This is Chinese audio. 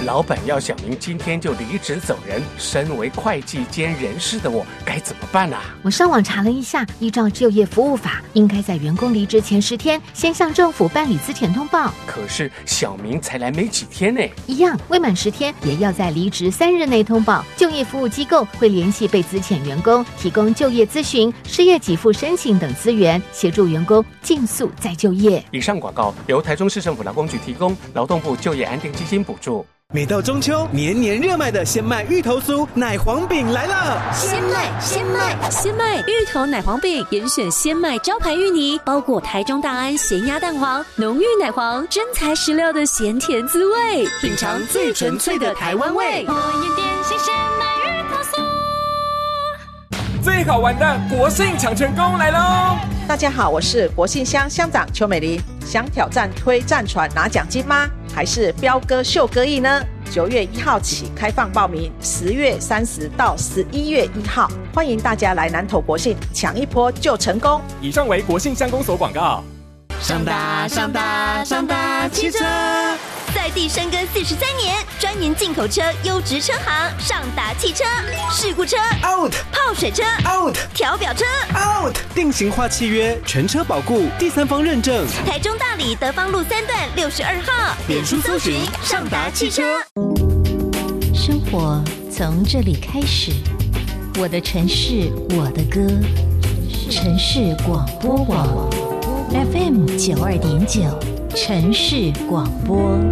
老板要小明今天就离职走人，身为会计兼人事的我该怎么办啊？ 我上网查了一下，依照就业服务法，应该在员工离职前10天先向政府办理资遣通报。 可是小明才来没几天呢。 一样，未满10天也要在离职3日内通报。就业服务机构会联系被资遣员工，提供就业咨询、失业给付申请等资源，协助员工尽速再就业。 以上广告由台中市政府劳工局提供，劳动部就业安定基金补助。 每到中秋，年年热卖的鲜麦芋头酥奶黄饼来了！ 鲜麦芋头奶黄饼，严选鲜麦招牌芋泥，包裹台中大安咸鸭蛋黄，浓郁奶黄，真材实料的咸甜滋味，品尝最纯粹的台湾味。 我也点心鲜麦芋头酥。 最好玩的国庆抢成功来喽！ 大家好，我是国信乡乡长邱美玲。想挑战推战船拿奖金吗？还是飙歌秀歌艺呢？9月1号起开放报名，10月30到11月1号，欢迎大家来南投国信抢一波就成功。 以上为国信乡公所广告。 上达汽车， 在地深耕43年，专营进口车优质车行上达汽车，事故车 out， 泡水车 out， 调表车 out， 定型化契约，全车保固，第三方认证。 台中大里德芳路3段62号， 脸书搜寻上达汽车。 生活从这里开始，我的城市，我的歌，城市广播网 FM 92.9，城市广播。